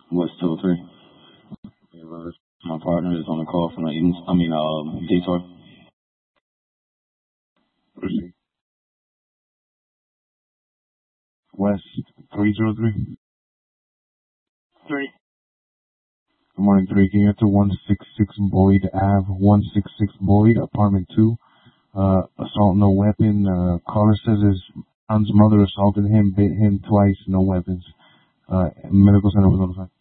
What's 203? Yeah, brother. My partner is on the call from the detour. Proceed. West 303. 3. Good morning, 3. Can you get to 166 Boyd Ave, 166 Boyd, apartment 2? Assault, no weapon. Caller says his son's mother assaulted him, bit him twice, no weapons. Medical center was notified.